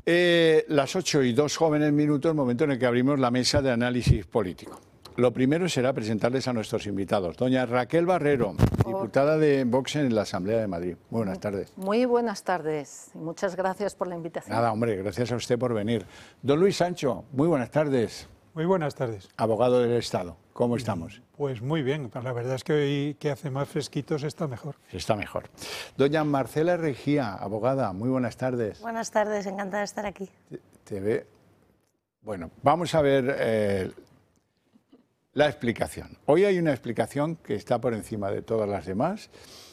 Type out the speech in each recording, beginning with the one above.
Las 8:02 momento en el que abrimos la mesa de análisis político. Lo primero será presentarles a nuestros invitados. Doña Raquel Barrero, diputada de Vox en la Asamblea de Madrid. Muy buenas tardes. Muy buenas tardes y muchas gracias por la invitación. Nada, hombre, gracias a usted por venir. Don Luis Sancho, muy buenas tardes. Muy buenas tardes. Abogado del Estado, ¿cómo estamos? Pues muy bien, la verdad es que hoy que hace más fresquitos está mejor. Está mejor. Doña Marcela Regía, abogada, muy buenas tardes. Buenas tardes, encantada de estar aquí. Bueno, vamos a ver la explicación. Hoy hay una explicación que está por encima de todas las demás.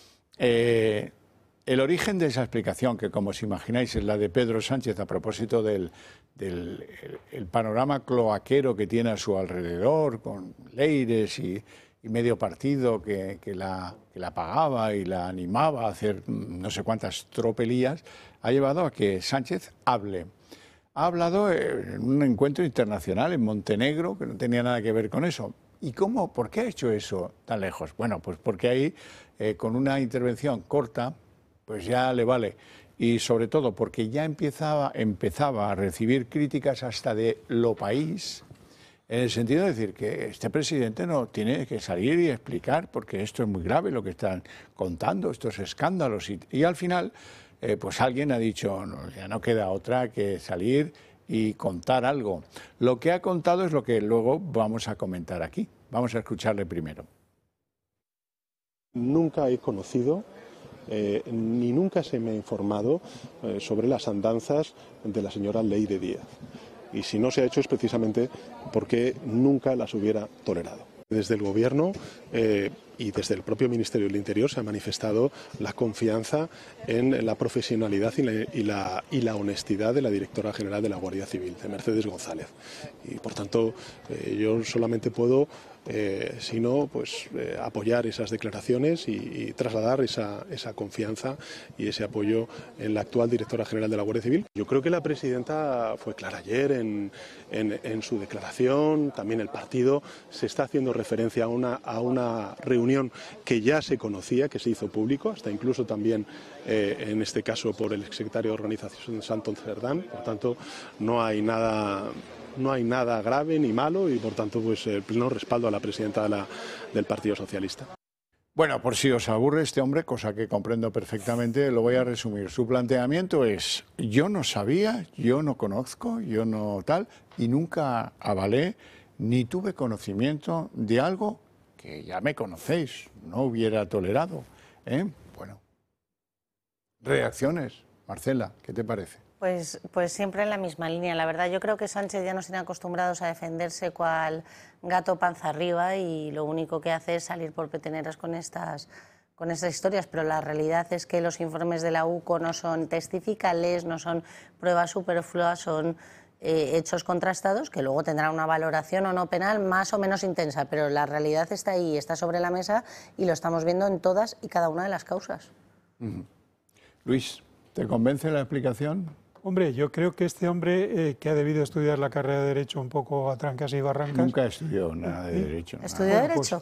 El origen de esa explicación, que como os imagináis es la de Pedro Sánchez a propósito del panorama cloaquero que tiene a su alrededor, con Leires y medio partido que la pagaba y la animaba a hacer no sé cuántas tropelías, ha llevado a que Sánchez hable. Ha hablado en un encuentro internacional en Montenegro, que no tenía nada que ver con eso. ¿Y cómo? ¿Por qué ha hecho eso tan lejos? Bueno, pues porque ahí, con una intervención corta, pues ya le vale. Y sobre todo porque ya empezaba a recibir críticas hasta de Lo País, en el sentido de decir que este presidente no tiene que salir y explicar, porque esto es muy grave lo que están contando, estos escándalos. Y al final, pues alguien ha dicho, no, ya no queda otra que salir y contar algo. Lo que ha contado es lo que luego vamos a comentar aquí. Vamos a escucharle primero. Nunca he conocido ni nunca se me ha informado sobre las andanzas de la señora Leire Díaz. Y si no se ha hecho es precisamente porque nunca las hubiera tolerado. Desde el Gobierno y desde el propio Ministerio del Interior se ha manifestado la confianza en la profesionalidad y la honestidad de la directora general de la Guardia Civil, de Mercedes González. Y por tanto, yo solamente puedo sino pues apoyar esas declaraciones y trasladar esa confianza y ese apoyo en la actual directora general de la Guardia Civil. Yo creo que la presidenta fue clara ayer en su declaración, también el partido se está haciendo referencia a una reunión que ya se conocía, que se hizo público, hasta incluso también en este caso por el exsecretario de Organización Santos Cerdán. Por tanto, no hay nada grave ni malo y, por tanto, pues el pleno respaldo a la presidenta del Partido Socialista. Bueno, por si os aburre este hombre, cosa que comprendo perfectamente, lo voy a resumir. Su planteamiento es, yo no sabía, yo no conozco, yo no tal, y nunca avalé ni tuve conocimiento de algo que ya me conocéis, no hubiera tolerado. Bueno, reacciones. Marcela, ¿qué te parece? Pues siempre en la misma línea. La verdad, yo creo que Sánchez ya nos tiene acostumbrados a defenderse cual gato panza arriba y lo único que hace es salir por peteneras con estas historias, pero la realidad es que los informes de la UCO no son testificales, no son pruebas superfluas, son hechos contrastados que luego tendrán una valoración o no penal más o menos intensa, pero la realidad está ahí, está sobre la mesa y lo estamos viendo en todas y cada una de las causas. Luis, ¿te convence la explicación? Hombre, yo creo que este hombre que ha debido estudiar la carrera de Derecho un poco a trancas y barrancas... Nunca estudió nada de Derecho. ¿Estudió Derecho?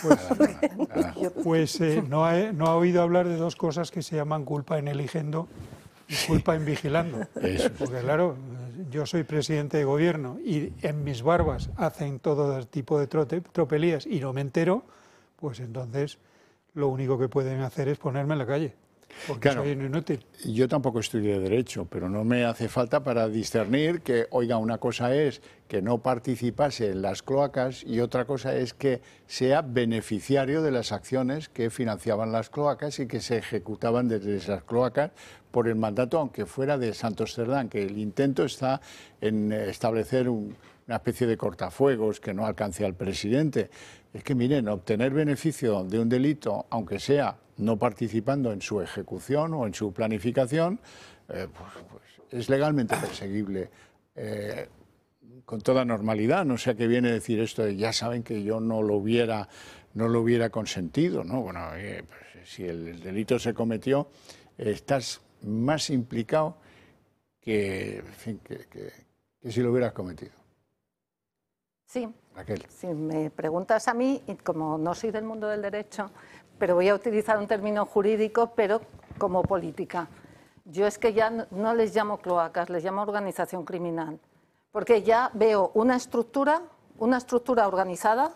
Pues no ha oído hablar de dos cosas que se llaman culpa en eligendo y culpa en vigilando. Eso. Porque claro, yo soy presidente de gobierno y en mis barbas hacen todo tipo de tropelías y no me entero, pues entonces lo único que pueden hacer es ponerme en la calle. Porque claro, soy inútil. Yo tampoco estudié Derecho, pero no me hace falta para discernir que, oiga, una cosa es que no participase en las cloacas y otra cosa es que sea beneficiario de las acciones que financiaban las cloacas y que se ejecutaban desde esas cloacas por el mandato, aunque fuera de Santos Cerdán, que el intento está en establecer una especie de cortafuegos que no alcance al presidente. Es que, miren, obtener beneficio de un delito, aunque sea no participando en su ejecución o en su planificación, pues es legalmente perseguible con toda normalidad. No sé a qué viene decir esto de ya saben que yo no lo hubiera consentido, ¿no? Bueno, pues, si el delito se cometió, estás más implicado que, en fin, que si lo hubieras cometido. Sí, Raquel. Si me preguntas a mí, y como no soy del mundo del derecho, pero voy a utilizar un término jurídico, pero como política. Yo es que ya no les llamo cloacas, les llamo organización criminal, porque ya veo una estructura organizada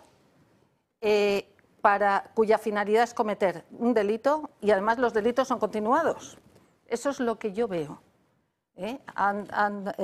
cuya finalidad es cometer un delito y además los delitos son continuados. Eso es lo que yo veo. Han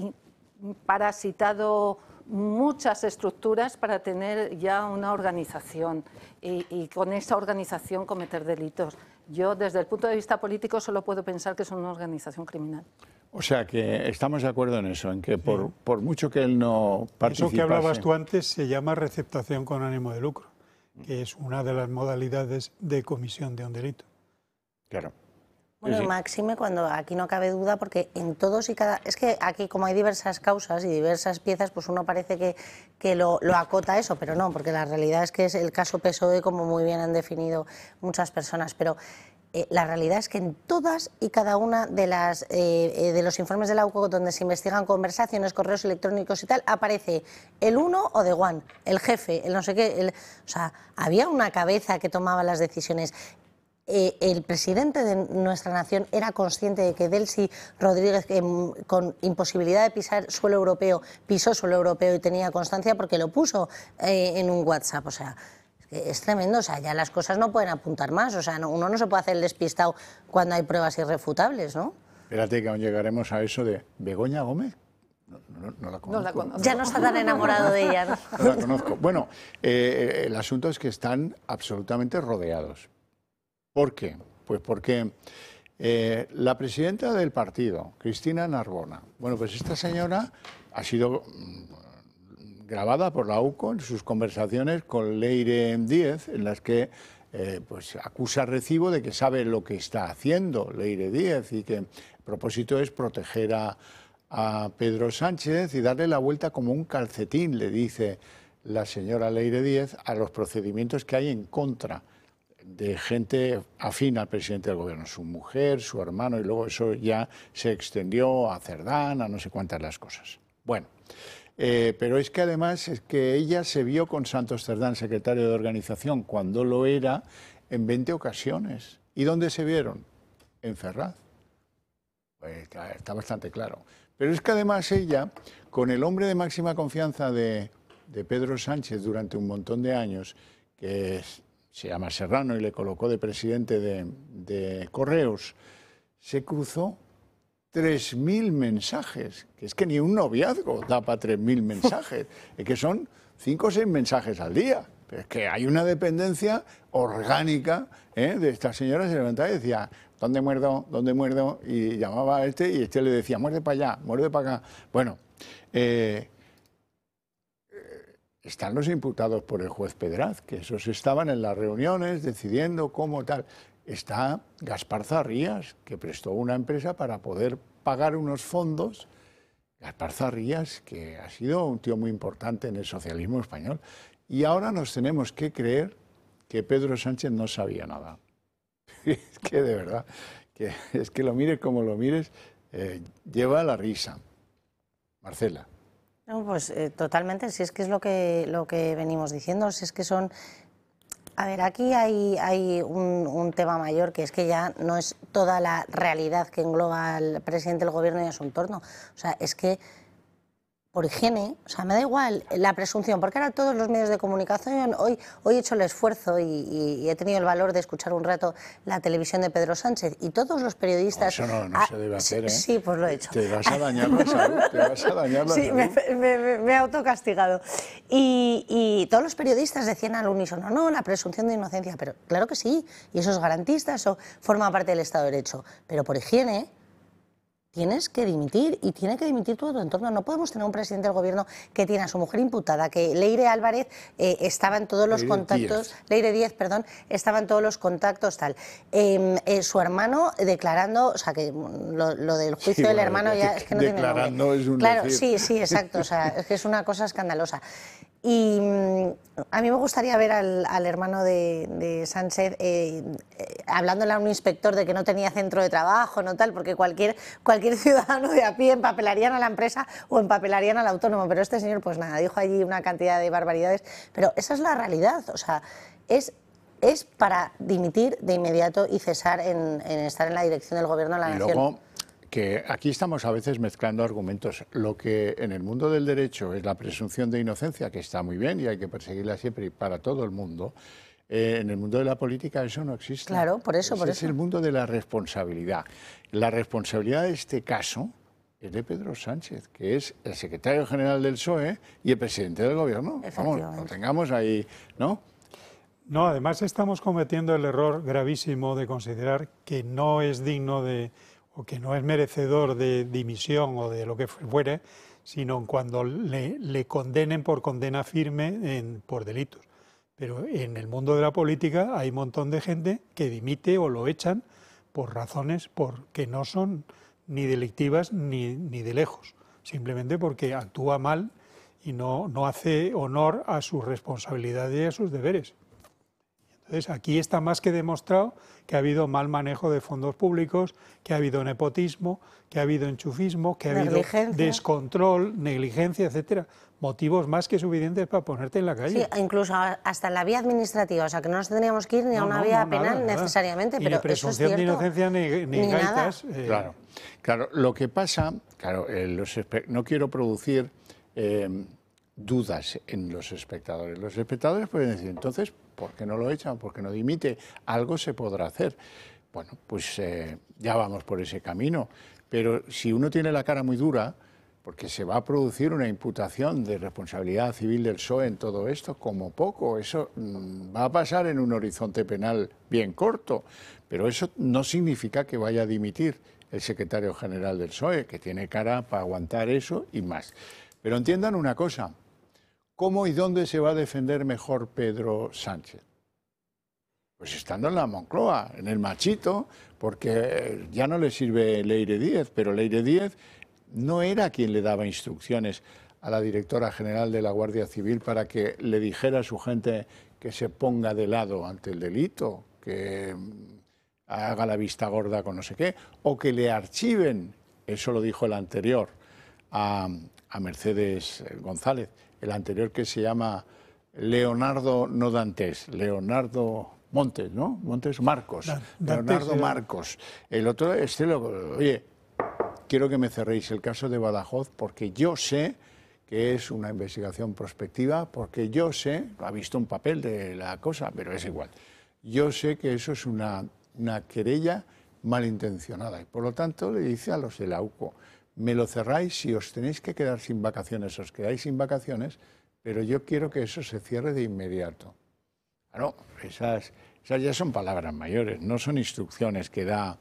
parasitado muchas estructuras para tener ya una organización y con esa organización cometer delitos. Yo, desde el punto de vista político, solo puedo pensar que es una organización criminal. O sea, que estamos de acuerdo en eso, en que por mucho que él no participase... Eso que hablabas tú antes se llama receptación con ánimo de lucro, que es una de las modalidades de comisión de un delito. Claro. Bueno, máxime cuando aquí no cabe duda, porque en todos y cada... Es que aquí, como hay diversas causas y diversas piezas, pues uno parece que lo acota a eso, pero no, porque la realidad es que es el caso PSOE, como muy bien han definido muchas personas, pero la realidad es que en todas y cada una de los informes de la UCO donde se investigan conversaciones, correos electrónicos y tal, aparece el uno o the one, el jefe, el no sé qué, o sea, había una cabeza que tomaba las decisiones. El presidente de nuestra nación era consciente de que Delcy Rodríguez, con imposibilidad de pisar suelo europeo, pisó suelo europeo y tenía constancia porque lo puso en un WhatsApp. O sea, es tremendo. O sea, ya las cosas no pueden apuntar más. O sea, uno no se puede hacer el despistado cuando hay pruebas irrefutables, ¿no? Espérate que aún llegaremos a eso de Begoña Gómez. No la conozco. No la conozco. Ya no está tan enamorado de ella, ¿no? No la conozco. Bueno, el asunto es que están absolutamente rodeados. ¿Por qué? Pues porque la presidenta del partido, Cristina Narbona, bueno, pues esta señora ha sido grabada por la UCO en sus conversaciones con Leire Díez, en las que pues acusa recibo de que sabe lo que está haciendo Leire Díez y que el propósito es proteger a Pedro Sánchez y darle la vuelta como un calcetín, le dice la señora Leire Díez, a los procedimientos que hay en contra de gente afín al presidente del gobierno, su mujer, su hermano, y luego eso ya se extendió a Cerdán, a no sé cuántas las cosas. Bueno, pero es que además es que ella se vio con Santos Cerdán, secretario de organización, cuando lo era, en 20 ocasiones. ¿Y dónde se vieron? En Ferraz. Pues está bastante claro. Pero es que además ella, con el hombre de máxima confianza de Pedro Sánchez durante un montón de años, que se llama Serrano y le colocó de presidente de Correos, se cruzó 3.000 mensajes, que es que ni un noviazgo da para 3.000 mensajes, es que son 5 o 6 mensajes al día. Pero es que hay una dependencia orgánica de esta señora, se levantaba y decía, ¿dónde muerdo? ¿Dónde muerdo? Y llamaba a este y este le decía, muerde para allá, muerde para acá. Bueno, están los imputados por el juez Pedraz, que esos estaban en las reuniones decidiendo cómo tal. Está Gaspar Zarrías, que prestó una empresa para poder pagar unos fondos. Gaspar Zarrías, que ha sido un tío muy importante en el socialismo español. Y ahora nos tenemos que creer que Pedro Sánchez no sabía nada. Es que de verdad, es que lo mires como lo mires, lleva la risa. Marcela. No, pues totalmente, si es que es lo que venimos diciendo, si es que son... A ver, aquí hay un tema mayor, que es que ya no es toda la realidad que engloba al presidente del gobierno y a su entorno. O sea, es que por higiene, o sea, me da igual la presunción, porque ahora todos los medios de comunicación, hoy he hecho el esfuerzo y he tenido el valor de escuchar un rato la televisión de Pedro Sánchez y todos los periodistas... No, eso no se debe hacer, ¿eh? Sí, pues lo he hecho. Te vas a dañar la salud, te vas a dañar la sí, salud. Me he autocastigado. Y todos los periodistas decían al unísono, no, la presunción de inocencia, pero claro que sí, y eso es garantista, eso forma parte del Estado de Derecho, pero por higiene... Tienes que dimitir y tiene que dimitir todo tu entorno. No podemos tener un presidente del gobierno que tiene a su mujer imputada, que Leire Álvarez estaba en todos los contactos, Leire Díez, perdón, estaba en todos los contactos, tal. Su hermano declarando, o sea, que lo del juicio sí, del hermano ya es que no tiene nombre. Declarando es un claro, decir. sí, exacto, o sea, es que es una cosa escandalosa. Y a mí me gustaría ver al hermano de Sánchez hablándole a un inspector de que no tenía centro de trabajo, no tal, porque cualquier ciudadano de a pie empapelarían a la empresa o empapelarían al autónomo, pero este señor pues nada, dijo allí una cantidad de barbaridades, pero esa es la realidad, o sea, es es para dimitir de inmediato y cesar en estar en la dirección del gobierno de la nación. Luego, que aquí estamos a veces mezclando argumentos. Lo que en el mundo del derecho es la presunción de inocencia, que está muy bien y hay que perseguirla siempre y para todo el mundo, en el mundo de la política eso no existe. Claro, por eso. Es el mundo de la responsabilidad. La responsabilidad de este caso es de Pedro Sánchez, que es el secretario general del PSOE y el presidente del gobierno. Vamos, lo tengamos ahí, ¿no? No, además estamos cometiendo el error gravísimo de considerar que no es digno de, o que no es merecedor de dimisión o de lo que fuere, sino cuando le condenen por condena firme por delitos. Pero en el mundo de la política hay un montón de gente que dimite o lo echan por razones que no son ni delictivas ni de lejos, simplemente porque actúa mal y no hace honor a sus responsabilidades y a sus deberes. Entonces, aquí está más que demostrado que ha habido mal manejo de fondos públicos, que ha habido nepotismo, que ha habido enchufismo, que ha habido descontrol, negligencia, etcétera. Motivos más que suficientes para ponerte en la calle. Sí, incluso hasta en la vía administrativa, o sea, que no nos tendríamos que ir ni a una vía penal necesariamente, pero ni presunción de inocencia ni gaitas. Claro, lo que pasa, claro, no quiero producir dudas en los espectadores. Los espectadores pueden decir, entonces, ¿por qué no lo echan? ¿Por qué no dimite? Algo se podrá hacer. Bueno, pues ya vamos por ese camino. Pero si uno tiene la cara muy dura, porque se va a producir una imputación de responsabilidad civil del PSOE en todo esto, como poco, eso va a pasar en un horizonte penal bien corto, pero eso no significa que vaya a dimitir el secretario general del PSOE, que tiene cara para aguantar eso y más. Pero entiendan una cosa, ¿cómo y dónde se va a defender mejor Pedro Sánchez? Pues estando en la Moncloa, en el machito, porque ya no le sirve Leire Díez, pero Leire Díez no era quien le daba instrucciones a la directora general de la Guardia Civil para que le dijera a su gente que se ponga de lado ante el delito, que haga la vista gorda con no sé qué, o que le archiven, eso lo dijo el anterior, a Mercedes González, el anterior que se llama Leonardo, no Dantes, Leonardo Montes, ¿no? Montes Marcos, Leonardo Marcos. El otro, oye, quiero que me cerréis el caso de Badajoz porque yo sé que es una investigación prospectiva, porque yo sé, ha visto un papel de la cosa, pero es igual, yo sé que eso es una querella malintencionada y por lo tanto le dice a los de la UCO, me lo cerráis, si os tenéis que quedar sin vacaciones, os quedáis sin vacaciones, pero yo quiero que eso se cierre de inmediato. Claro, esas ya son palabras mayores, no son instrucciones que da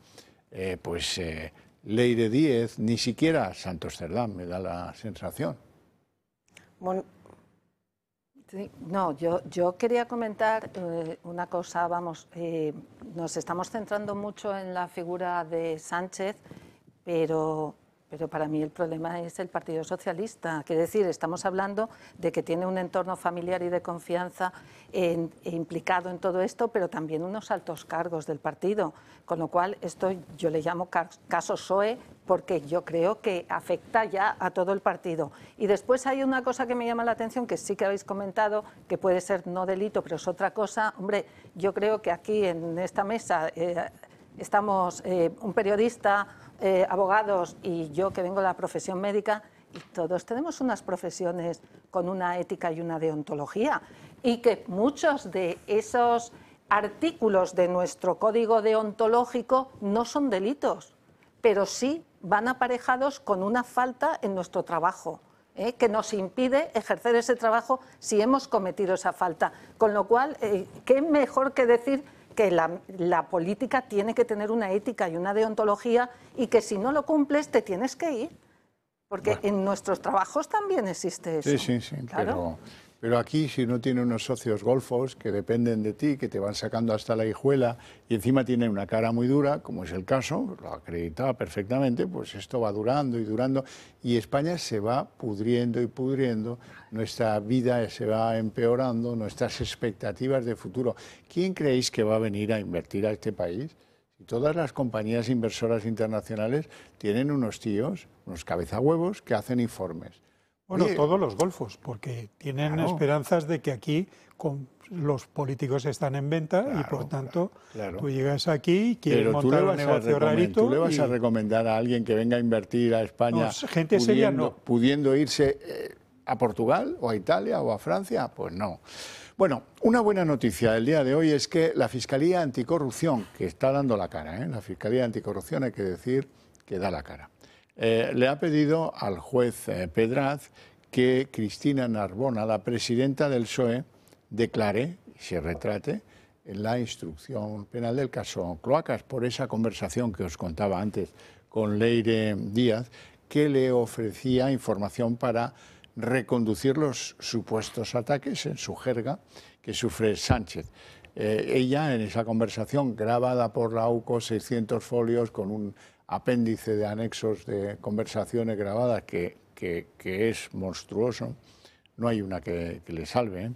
Leire Díez, ni siquiera Santos Cerdán, me da la sensación. Bueno. Sí, no, yo quería comentar una cosa, vamos, nos estamos centrando mucho en la figura de Sánchez, pero para mí el problema es el Partido Socialista. Quiere decir, estamos hablando de que tiene un entorno familiar y de confianza implicado en todo esto, pero también unos altos cargos del partido. Con lo cual, esto yo le llamo caso PSOE, porque yo creo que afecta ya a todo el partido. Y después hay una cosa que me llama la atención, que sí que habéis comentado, que puede ser no delito, pero es otra cosa. Hombre, yo creo que aquí en esta mesa estamos un periodista, abogados y yo que vengo de la profesión médica, y todos tenemos unas profesiones con una ética y una deontología, y que muchos de esos artículos de nuestro código deontológico no son delitos, pero sí van aparejados con una falta en nuestro trabajo, que nos impide ejercer ese trabajo si hemos cometido esa falta. Con lo cual, ¿qué mejor que decir que la política tiene que tener una ética y una deontología y que si no lo cumples te tienes que ir? Porque en nuestros trabajos también existe eso. Sí, claro. Pero aquí si uno tiene unos socios golfos que dependen de ti, que te van sacando hasta la hijuela y encima tienen una cara muy dura, como es el caso, lo acreditaba perfectamente, pues esto va durando y durando y España se va pudriendo y pudriendo, nuestra vida se va empeorando, nuestras expectativas de futuro. ¿Quién creéis que va a venir a invertir a este país? Si todas las compañías inversoras internacionales tienen unos tíos, unos cabezahuevos que hacen informes. Bueno, Oye, todos los golfos, porque tienen claro, esperanzas de que aquí los políticos están en venta y por tanto claro. tú llegas aquí y quieres Pero montar un negocio rarito. tú le vas y a recomendar a alguien que venga a invertir a España No, gente seria no. pudiendo irse a Portugal o a Italia o a Francia, pues no. Bueno, una buena noticia del día de hoy es que la Fiscalía Anticorrupción, que está dando la cara, la Fiscalía Anticorrupción hay que decir que da la cara, le ha pedido al juez Pedraz que Cristina Narbona, la presidenta del PSOE, declare y se retrate en la instrucción penal del caso Cloacas por esa conversación que os contaba antes con Leire Díaz, que le ofrecía información para reconducir los supuestos ataques, en su jerga, que sufre Sánchez. Ella, en esa conversación grabada por la AUCO, 600 folios con un apéndice de anexos de conversaciones grabadas que es monstruoso, no hay una que le salve.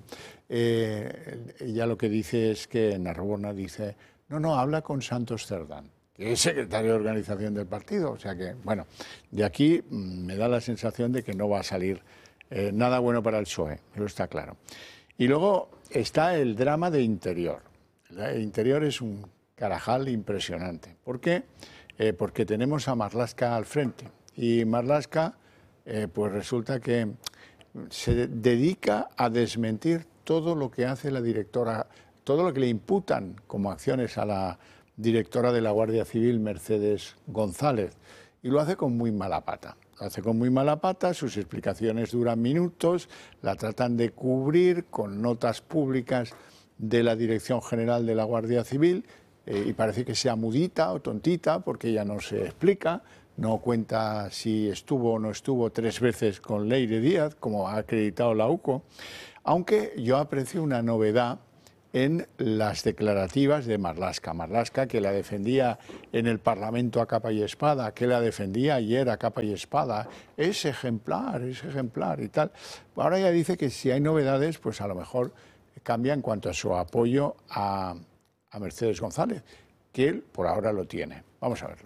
Ella lo que dice es que Narbona dice, no, habla con Santos Cerdán, que es secretario de organización del partido. O sea que, bueno, de aquí me da la sensación de que no va a salir nada bueno para el PSOE, eso está claro. Y luego está el drama de Interior. El Interior es un carajal impresionante. ¿Por qué? Porque tenemos a Marlaska al frente. Y Marlaska, pues resulta que se dedica a desmentir todo lo que hace la directora, todo lo que le imputan como acciones a la directora de la Guardia Civil, Mercedes González, y lo hace con muy mala pata. Lo hace con muy mala pata, sus explicaciones duran minutos, la tratan de cubrir con notas públicas de la Dirección General de la Guardia Civil, y parece que sea mudita o tontita porque ella no se explica, no cuenta si estuvo o no estuvo 3 veces con Leire Díaz, como ha acreditado la UCO, aunque yo aprecio una novedad en las declarativas de Marlaska. Marlaska, que la defendía en el Parlamento a capa y espada, que la defendía ayer a capa y espada, es ejemplar y tal. Ahora ya dice que si hay novedades, pues a lo mejor cambia en cuanto a su apoyo a Mercedes González, que él por ahora lo tiene. Vamos a verlo.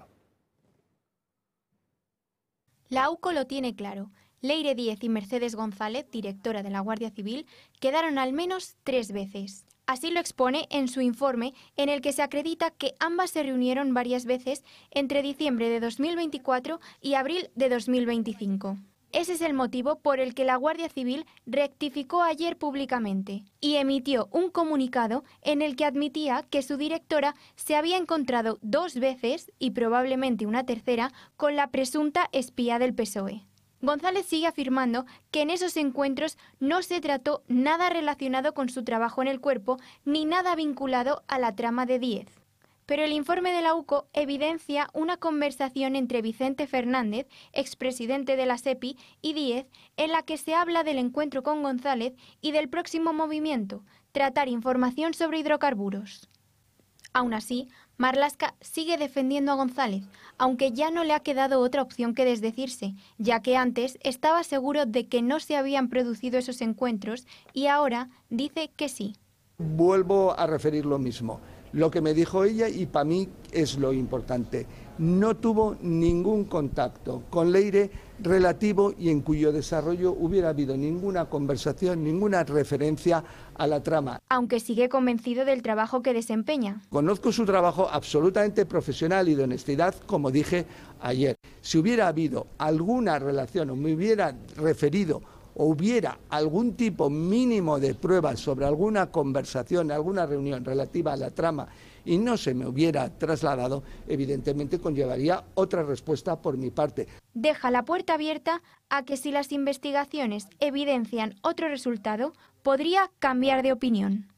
La AUCO lo tiene claro. Leire Díaz y Mercedes González, directora de la Guardia Civil, quedaron al menos 3 veces. Así lo expone en su informe, en el que se acredita que ambas se reunieron varias veces entre diciembre de 2024 y abril de 2025. Ese es el motivo por el que la Guardia Civil rectificó ayer públicamente y emitió un comunicado en el que admitía que su directora se había encontrado 2 veces, y probablemente una tercera, con la presunta espía del PSOE. González sigue afirmando que en esos encuentros no se trató nada relacionado con su trabajo en el cuerpo ni nada vinculado a la trama de Díez. Pero el informe de la UCO evidencia una conversación entre Vicente Fernández, expresidente de la SEPI, y Díez, en la que se habla del encuentro con González y del próximo movimiento, tratar información sobre hidrocarburos. Aún así, Marlaska sigue defendiendo a González, aunque ya no le ha quedado otra opción que desdecirse, ya que antes estaba seguro de que no se habían producido esos encuentros y ahora dice que sí. Vuelvo a referir lo mismo. Lo que me dijo ella, y para mí es lo importante, no tuvo ningún contacto con Leire relativo y en cuyo desarrollo hubiera habido ninguna conversación, ninguna referencia a la trama. Aunque sigue convencido del trabajo que desempeña. Conozco su trabajo absolutamente profesional y de honestidad, como dije ayer. Si hubiera habido alguna relación o me hubiera referido o hubiera algún tipo mínimo de pruebas sobre alguna conversación, alguna reunión relativa a la trama y no se me hubiera trasladado, evidentemente conllevaría otra respuesta por mi parte. Deja la puerta abierta a que si las investigaciones evidencian otro resultado, podría cambiar de opinión.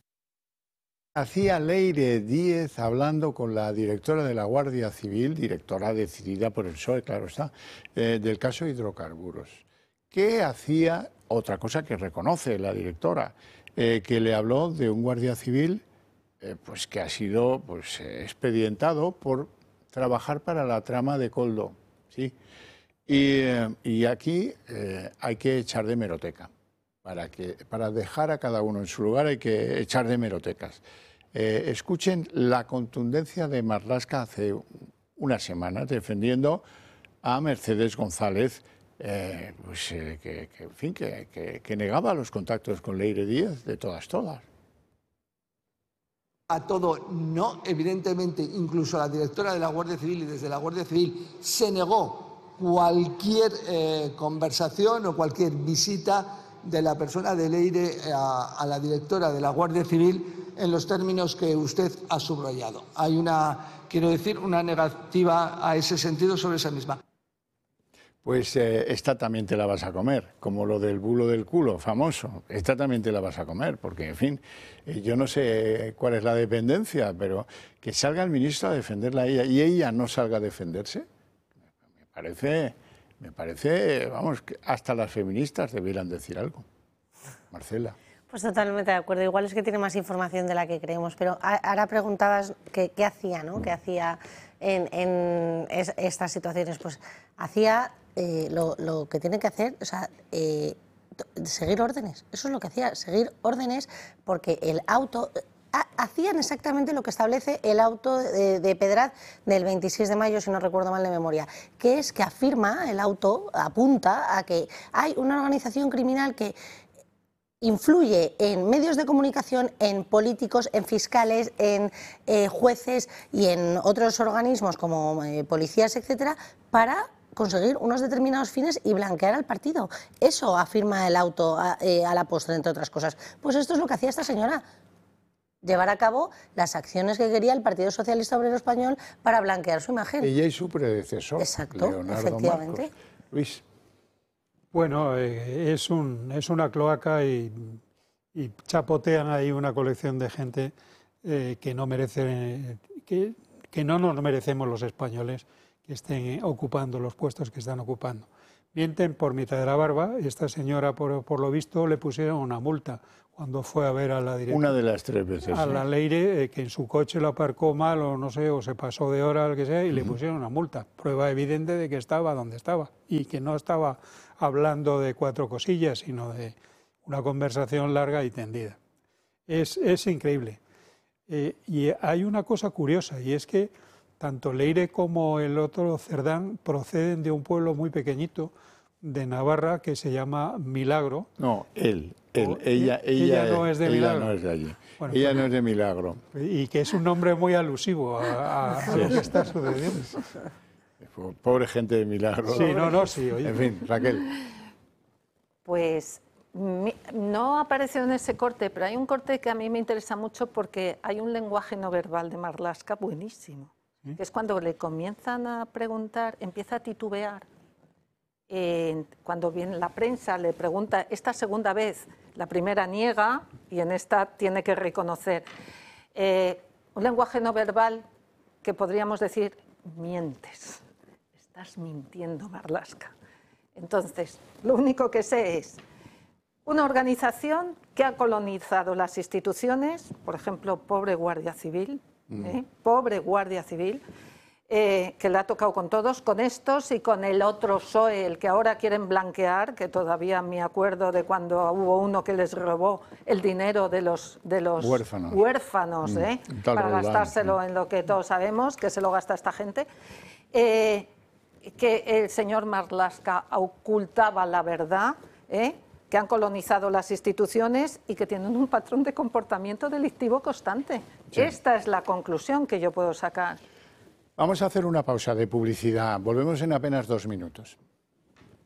Hacía Leire Díaz hablando con la directora de la Guardia Civil, directora decidida por el PSOE, claro está, del caso hidrocarburos. ¿Qué hacía? Otra cosa que reconoce la directora, que le habló de un guardia civil pues que ha sido expedientado por trabajar para la trama de Koldo, ¿sí? Y aquí hay que echar de hemeroteca. Para dejar a cada uno en su lugar hay que echar de hemerotecas. Escuchen la contundencia de Marlaska hace unas semanas defendiendo a Mercedes González en fin, que negaba los contactos con Leire Díaz de todas. A todo no, evidentemente, incluso la directora de la Guardia Civil y desde la Guardia Civil se negó cualquier conversación o cualquier visita de la persona de Leire a la directora de la Guardia Civil en los términos que usted ha subrayado. Hay una negativa a ese sentido sobre esa misma. Pues esta también te la vas a comer, como lo del bulo del culo, famoso. Esta también te la vas a comer, porque, en fin, yo no sé cuál es la dependencia, pero que salga el ministro a defenderla a ella y ella no salga a defenderse, me parece, vamos, que hasta las feministas debieran decir algo. Marcela. Pues totalmente de acuerdo. Igual es que tiene más información de la que creemos, pero ahora preguntabas qué hacía, ¿no? ¿Qué hacía en estas situaciones? Pues hacía lo que tiene que hacer, o sea, seguir órdenes. Eso es lo que hacía, seguir órdenes, porque el auto... Hacían exactamente lo que establece el auto de Pedraz del 26 de mayo, si no recuerdo mal de memoria, que es que afirma, el auto apunta a que hay una organización criminal que influye en medios de comunicación, en políticos, en fiscales, en jueces y en otros organismos como policías, etcétera, para conseguir unos determinados fines y blanquear al partido. Eso afirma el auto a la postre, entre otras cosas. Pues esto es lo que hacía esta señora. Llevar a cabo las acciones que quería el Partido Socialista Obrero Español para blanquear su imagen. Ella y su predecesor, exacto, Leonardo efectivamente. Marcos. Luis. Bueno, es una cloaca y chapotean ahí una colección de gente que no merece, que no nos merecemos los españoles que estén ocupando los puestos que están ocupando. Mienten por mitad de la barba. Esta señora, por lo visto, le pusieron una multa cuando fue a ver a la directora. Una de las 3 veces. A la Leire, que en su coche lo aparcó mal o no sé, o se pasó de hora, lo que sea, y le pusieron una multa. Prueba evidente de que estaba donde estaba y que no estaba hablando de 4 cosillas, sino de una conversación larga y tendida. Es increíble. Y hay una cosa curiosa, y es que tanto Leire como el otro Cerdán proceden de un pueblo muy pequeñito de Navarra que se llama Milagro. No, él. Ella no es de Milagro. Ella no es de allí. Bueno, ella no es de Milagro. Y que es un nombre muy alusivo a lo que está sucediendo. Pobre gente de Milagro. Sí, sí. Oye. En fin, Raquel. Pues no apareció en ese corte, pero hay un corte que a mí me interesa mucho porque hay un lenguaje no verbal de Marlaska buenísimo. Que es cuando le comienzan a preguntar, empieza a titubear. Cuando viene la prensa le pregunta esta segunda vez, la primera niega y en esta tiene que reconocer. Un lenguaje no verbal que podríamos decir, mientes, estás mintiendo, Marlaska. Entonces, lo único que sé es una organización que ha colonizado las instituciones, por ejemplo, pobre Guardia Civil, pobre Guardia Civil, que le ha tocado con todos, con estos y con el otro PSOE, el que ahora quieren blanquear, que todavía me acuerdo de cuando hubo uno que les robó el dinero de los huérfanos para gastárselo en lo que todos sabemos, que se lo gasta esta gente, que el señor Marlaska ocultaba la verdad, que han colonizado las instituciones y que tienen un patrón de comportamiento delictivo constante. Sí. Esta es la conclusión que yo puedo sacar. Vamos a hacer una pausa de publicidad. Volvemos en apenas 2 minutos.